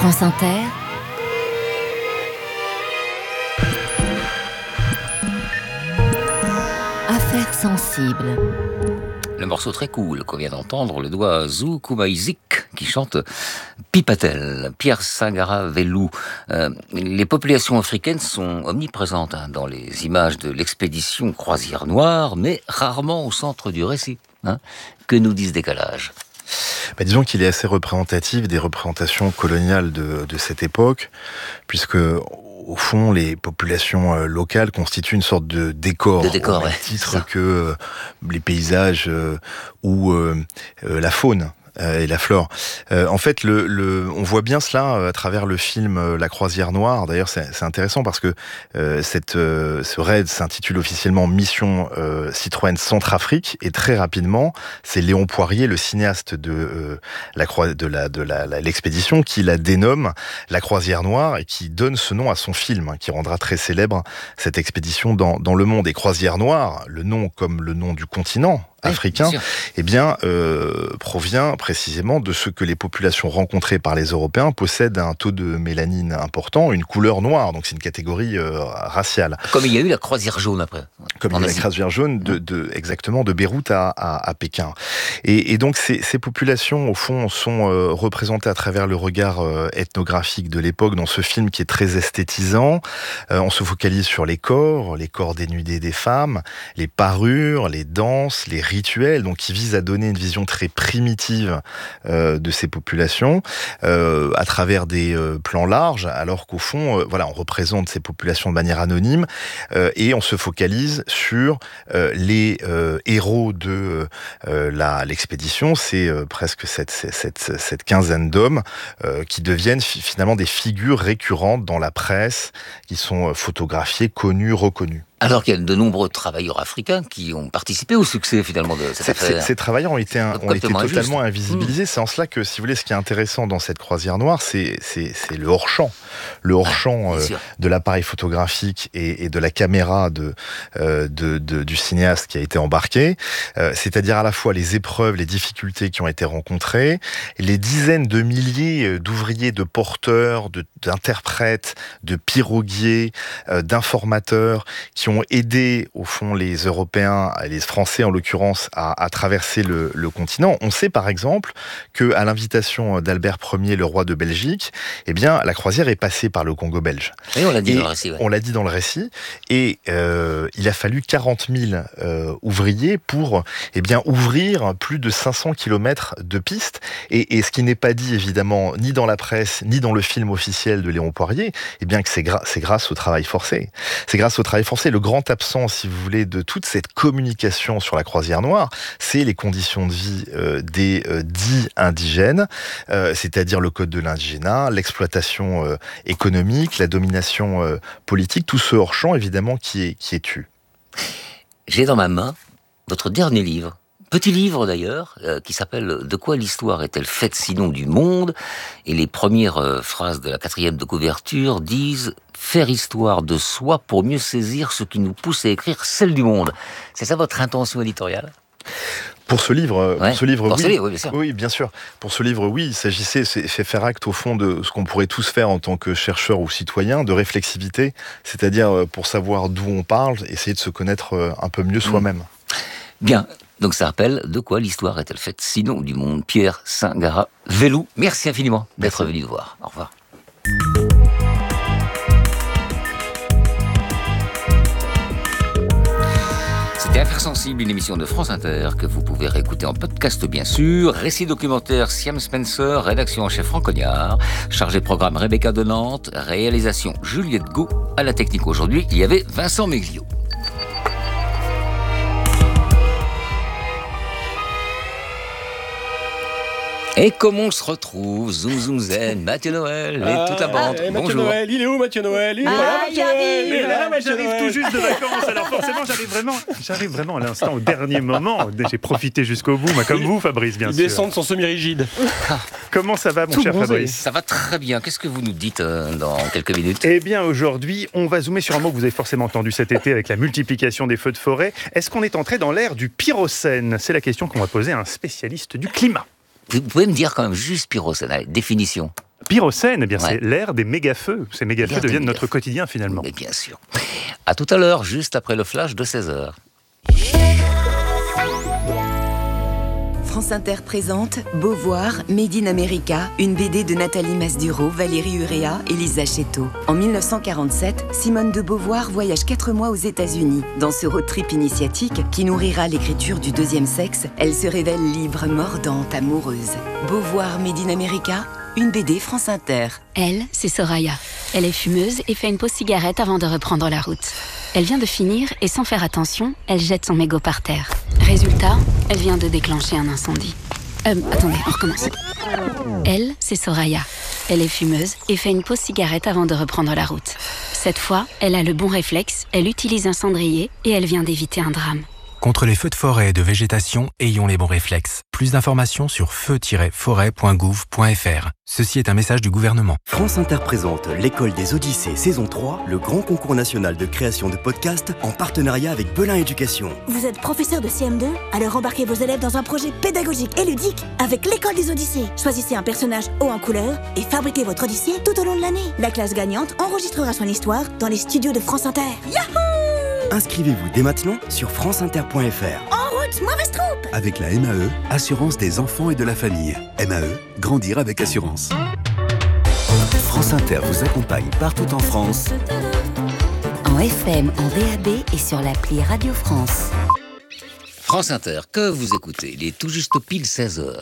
France Inter, Affaires sensibles. Le morceau très cool qu'on vient d'entendre, le doigt Zou Kumaïzik qui chante Pipatel, Pierre Sangara Velou. Les populations africaines sont omniprésentes dans les images de l'expédition Croisière Noire, mais rarement au centre du récit. Que nous disent Décalage ? Disons qu'il est assez représentatif des représentations coloniales de cette époque, puisque au fond, les populations locales constituent une sorte de décor, au même titre que les paysages ou la faune et la flore. En fait, on voit bien cela à travers le film La Croisière Noire. D'ailleurs, c'est intéressant parce que ce raid s'intitule officiellement Mission Citroën Centrafrique, et très rapidement, c'est Léon Poirier, le cinéaste de l'expédition, qui la dénomme La Croisière Noire et qui donne ce nom à son film, qui rendra très célèbre cette expédition dans le monde. Et Croisière Noire, le nom comme le nom du continent africain, provient précisément de ce que les populations rencontrées par les Européens possèdent un taux de mélanine important, une couleur noire, donc c'est une catégorie raciale. Comme il y a eu la croisière jaune après. Comme il y a eu la croisière jaune, exactement, de Beyrouth à Pékin. Et donc ces populations, au fond, sont représentées à travers le regard ethnographique de l'époque dans ce film qui est très esthétisant. On se focalise sur les corps dénudés des femmes, les parures, les danses, les rituels, donc qui visent à donner une vision très primitive de ces populations à travers des plans larges, alors qu'au fond, on représente ces populations de manière anonyme et on se focalise sur les héros de l'expédition. C'est presque cette quinzaine d'hommes qui deviennent finalement des figures récurrentes dans la presse, qui sont photographiés, connus, reconnus. Alors qu'il y a de nombreux travailleurs africains qui ont participé au succès finalement de cette affaire. Ces travailleurs ont été totalement invisibilisés. C'est en cela que, si vous voulez, ce qui est intéressant dans cette croisière noire, c'est le hors-champ. Le hors-champ de l'appareil photographique et de la caméra du cinéaste qui a été embarqué. C'est-à-dire à la fois les épreuves, les difficultés qui ont été rencontrées, les dizaines de milliers d'ouvriers, de porteurs, d'interprètes, de piroguiers, d'informateurs qui ont aidé, au fond, les Européens, les Français en l'occurrence, à traverser le continent. On sait par exemple qu'à l'invitation d'Albert Ier, le roi de Belgique, la croisière est passée par le Congo belge. Et on l'a dit dans le récit. Ouais. On l'a dit dans le récit. Et il a fallu 40 000 ouvriers pour ouvrir plus de 500 kilomètres de pistes. Et ce qui n'est pas dit, évidemment, ni dans la presse, ni dans le film officiel de Léon Poirier, que c'est grâce au travail forcé. C'est grâce au travail forcé. Le grand absent, si vous voulez, de toute cette communication sur la croisière noire, c'est les conditions de vie des dits indigènes, c'est-à-dire le code de l'indigénat, l'exploitation économique, la domination politique, tout ce hors-champ, évidemment, qui est tu. J'ai dans ma main votre dernier livre. Petit livre d'ailleurs, qui s'appelle « De quoi l'histoire est-elle faite sinon du monde ?» Et les premières phrases de la 4e de couverture disent « Faire histoire de soi pour mieux saisir ce qui nous pousse à écrire celle du monde ». C'est ça votre intention éditoriale ? Pour ce livre, oui, bien sûr. Oui, bien sûr. Pour ce livre, oui, il s'agissait, c'est faire acte au fond de ce qu'on pourrait tous faire en tant que chercheurs ou citoyens, de réflexivité, c'est-à-dire pour savoir d'où on parle, essayer de se connaître un peu mieux soi-même. Bien. Donc ça rappelle de quoi l'histoire est-elle faite sinon du monde. Pierre Sangara Velou, merci infiniment d'être venu nous voir. Au revoir. C'était Affaires sensibles, une émission de France Inter que vous pouvez réécouter en podcast bien sûr. Récit documentaire Siam Spencer, rédaction en chef Franck Cognard, chargé de programme Rebecca de Nantes, réalisation Juliette Gau, à la technique aujourd'hui il y avait Vincent Meglio. Et comment on se retrouve, Zoom Zoom Zen, Mathieu Noël et toute la bande. Mathieu Bonjour. Noël, il est où Mathieu Noël? Il est pas là, Mathieu Noël. Il est là, J'arrive tout juste de vacances, alors forcément j'arrive vraiment à l'instant, au dernier moment. J'ai profité jusqu'au bout, comme vous Fabrice, bien sûr. Il descend de son semi-rigide. Comment ça va, mon cher Fabrice? Ça va très bien. Qu'est-ce que vous nous dites dans quelques minutes? Eh bien, aujourd'hui, on va zoomer sur un mot que vous avez forcément entendu cet été avec la multiplication des feux de forêt. Est-ce qu'on est entré dans l'ère du pyrocène? C'est la question qu'on va poser à un spécialiste du climat. Vous pouvez me dire quand même juste pyrocène, allez, définition. Pyrocène, eh bien, c'est l'ère des méga-feux. Ces méga-feux deviennent notre quotidien, finalement. Mais bien sûr. À tout à l'heure, juste après le flash de 16h. France Inter présente Beauvoir, Made in America, une BD de Nathalie Masduro, Valérie Urrea et Lisa Chetto. En 1947, Simone de Beauvoir voyage 4 mois aux États-Unis. Dans ce road trip initiatique qui nourrira l'écriture du deuxième sexe, elle se révèle libre, mordante, amoureuse. Beauvoir, Made in America, une BD France Inter. Elle, c'est Soraya. Elle est fumeuse et fait une pause cigarette avant de reprendre la route. Elle vient de finir et sans faire attention, elle jette son mégot par terre. Résultat, elle vient de déclencher un incendie. Attendez, on recommence. Elle, c'est Soraya. Elle est fumeuse et fait une pause cigarette avant de reprendre la route. Cette fois, elle a le bon réflexe, elle utilise un cendrier et elle vient d'éviter un drame. Contre les feux de forêt et de végétation, ayons les bons réflexes. Plus d'informations sur feu-forêt.gouv.fr. Ceci est un message du gouvernement. France Inter présente l'École des Odyssées saison 3, le grand concours national de création de podcasts en partenariat avec Belin Éducation. Vous êtes professeur de CM2 ? Alors embarquez vos élèves dans un projet pédagogique et ludique avec l'École des Odyssées. Choisissez un personnage haut en couleur et fabriquez votre Odyssée tout au long de l'année. La classe gagnante enregistrera son histoire dans les studios de France Inter. Yahoo ! Inscrivez-vous dès maintenant sur franceinter.fr. En route, mauvaise troupe ! Avec la MAE, Assurance des enfants et de la famille. MAE, grandir avec assurance. France Inter vous accompagne partout en France. En FM, en DAB et sur l'appli Radio France. France Inter, que vous écoutez, il est tout juste pile 16h.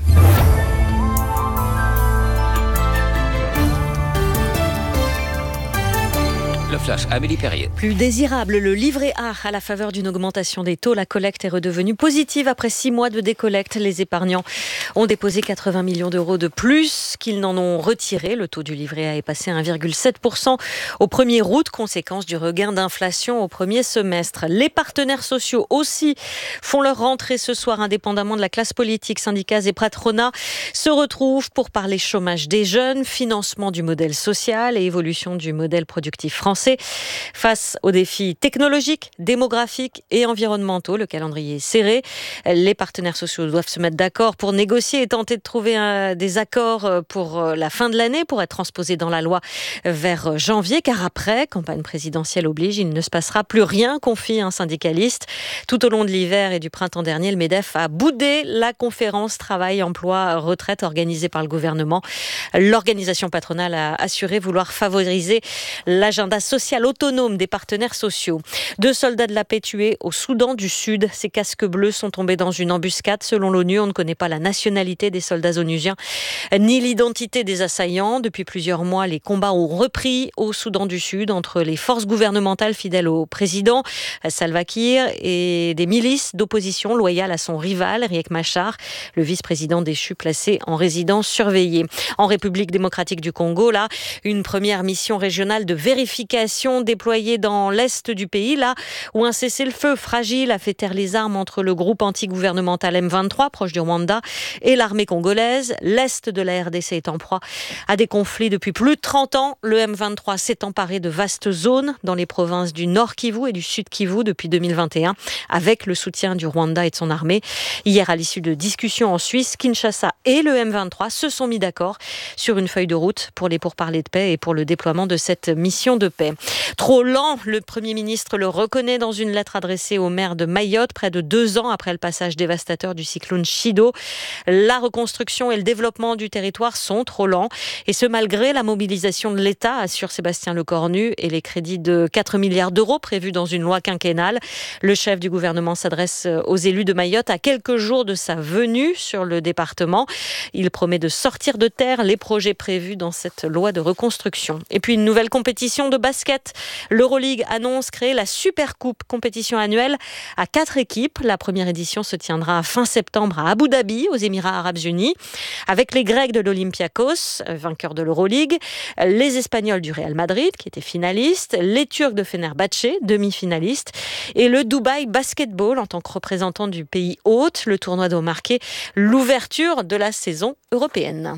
Le flash, Amélie Perrier. Plus désirable, le livret A à la faveur d'une augmentation des taux. La collecte est redevenue positive après 6 mois de décollecte. Les épargnants ont déposé 80 millions d'euros de plus qu'ils n'en ont retiré. Le taux du livret A est passé à 1,7% au 1er août, conséquence du regain d'inflation au premier semestre. Les partenaires sociaux aussi font leur rentrée ce soir, indépendamment de la classe politique. Syndicats et patronats se retrouvent pour parler chômage des jeunes, financement du modèle social et évolution du modèle productif français. Face aux défis technologiques, démographiques et environnementaux, le calendrier est serré. Les partenaires sociaux doivent se mettre d'accord pour négocier et tenter de trouver des accords pour la fin de l'année, pour être transposés dans la loi vers janvier, car après, campagne présidentielle oblige, il ne se passera plus rien, confie un syndicaliste. Tout au long de l'hiver et du printemps dernier, le MEDEF a boudé la conférence travail-emploi-retraite organisée par le gouvernement. L'organisation patronale a assuré vouloir favoriser l'agenda social autonome des partenaires sociaux. 2 soldats de la paix tués au Soudan du Sud. Ces casques bleus sont tombés dans une embuscade. Selon l'ONU, on ne connaît pas la nationalité des soldats onusiens ni l'identité des assaillants. Depuis plusieurs mois, les combats ont repris au Soudan du Sud entre les forces gouvernementales fidèles au président Salva Kiir et des milices d'opposition loyales à son rival Riek Machar, le vice-président déchu placé en résidence surveillée. En République démocratique du Congo, là, une première mission régionale de vérification déployée dans l'est du pays, là où un cessez-le-feu fragile a fait taire les armes entre le groupe anti-gouvernemental M23, proche du Rwanda, et l'armée congolaise. L'est de la RDC est en proie à des conflits depuis plus de 30 ans. Le M23 s'est emparé de vastes zones dans les provinces du Nord Kivu et du Sud Kivu depuis 2021, avec le soutien du Rwanda et de son armée. Hier, à l'issue de discussions en Suisse, Kinshasa et le M23 se sont mis d'accord sur une feuille de route pour les pourparlers de paix et pour le déploiement de cette mission de paix. Trop lent, le Premier ministre le reconnaît dans une lettre adressée au maire de Mayotte, près de 2 ans après le passage dévastateur du cyclone Chido. La reconstruction et le développement du territoire sont trop lents, et ce malgré la mobilisation de l'État, assure Sébastien Lecornu, et les crédits de 4 milliards d'euros prévus dans une loi quinquennale. Le chef du gouvernement s'adresse aux élus de Mayotte à quelques jours de sa venue sur le département. Il promet de sortir de terre les projets prévus dans cette loi de reconstruction. Et puis une nouvelle compétition de basket. L'Euroleague annonce créer la Supercoupe, compétition annuelle à 4 équipes. La première édition se tiendra fin septembre à Abu Dhabi, aux Émirats Arabes Unis, avec les Grecs de l'Olympiakos, vainqueurs de l'Euroleague, les Espagnols du Real Madrid, qui étaient finalistes, les Turcs de Fenerbahçe, demi-finalistes, et le Dubaï Basketball en tant que représentant du pays hôte. Le tournoi doit marquer l'ouverture de la saison européenne.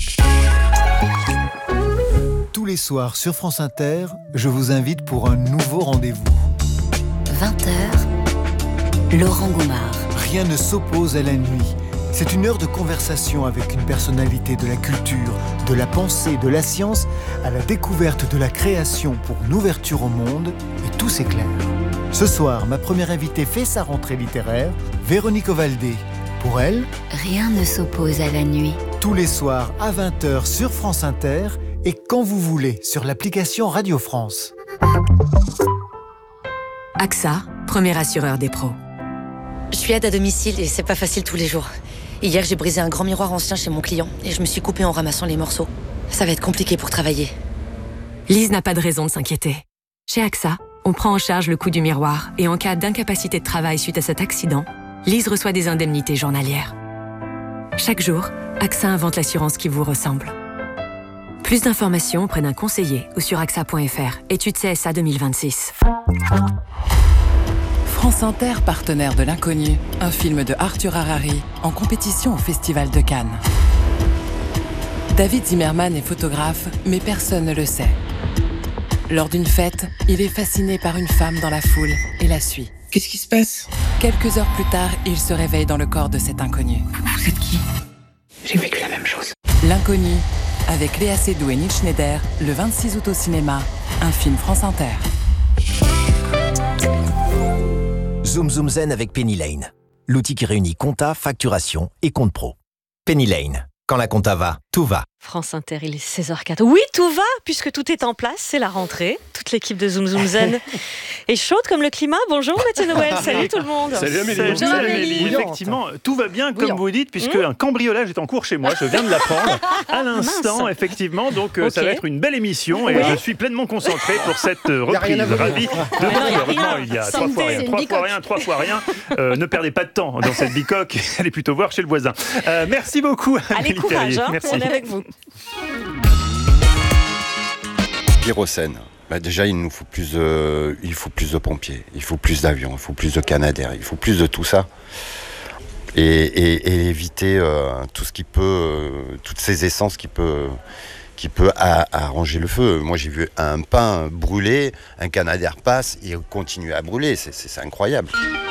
Tous les soirs sur France Inter, je vous invite pour un nouveau rendez-vous. 20h, Laurent Goumard. Rien ne s'oppose à la nuit. C'est une heure de conversation avec une personnalité de la culture, de la pensée, de la science, à la découverte de la création pour une ouverture au monde, et tout s'éclaire. Ce soir, ma première invitée fait sa rentrée littéraire, Véronique Ovaldé. Pour elle, Rien ne s'oppose à la nuit. tous les soirs à 20h sur France Inter et quand vous voulez sur l'application Radio France. AXA, premier assureur des pros. Je suis aide à domicile et c'est pas facile tous les jours. Hier, j'ai brisé un grand miroir ancien chez mon client et je me suis coupée en ramassant les morceaux. Ça va être compliqué pour travailler. Lise n'a pas de raison de s'inquiéter. Chez AXA, on prend en charge le coût du miroir et en cas d'incapacité de travail suite à cet accident, Lise reçoit des indemnités journalières. Chaque jour, AXA invente l'assurance qui vous ressemble. Plus d'informations auprès d'un conseiller ou sur axa.fr. Étude CSA 2026. France Inter, partenaire de l'Inconnu, un film de Arthur Harari en compétition au Festival de Cannes. David Zimmerman est photographe, mais personne ne le sait. Lors d'une fête, il est fasciné par une femme dans la foule et la suit. Qu'est-ce qui se passe? Quelques heures plus tard, il se réveille dans le corps de cet inconnu. Vous êtes qui? J'ai vécu la même chose. L'Inconnu, avec Léa Seydoux et Neil Schneider, le 26 août au cinéma, un film France Inter. Zoom Zoom Zen avec Penny Lane. L'outil qui réunit compta, facturation et compte pro. Penny Lane. Quand la compta va, tout va. France Inter, il est 16h04. Oui, tout va, puisque tout est en place, c'est la rentrée. Toute l'équipe de Zoom Zoom Zen est chaude comme le climat. Bonjour Mathieu Noël, salut tout le monde. Salut Amélie. Bonjour Amélie. Oui, effectivement, tout va bien comme vous dites, puisque un cambriolage est en cours chez moi. Je viens de l'apprendre à l'instant, effectivement. Donc ça va être une belle émission et je suis pleinement concentré pour cette reprise. Ravi de heureusement, il y a 3 fois rien. Ne perdez pas de temps dans cette bicoque. Allez plutôt voir chez le voisin. Merci beaucoup Amélie. Allez, courage, Merci. on est avec vous. Pyrocène. Déjà, il faut plus de pompiers, il faut plus d'avions, il faut plus de Canadair, il faut plus de tout ça. Et éviter tout ce qui peut, toutes ces essences qui peut arranger le feu. Moi, j'ai vu un pain brûler, un Canadair passe, et continue à brûler. C'est incroyable.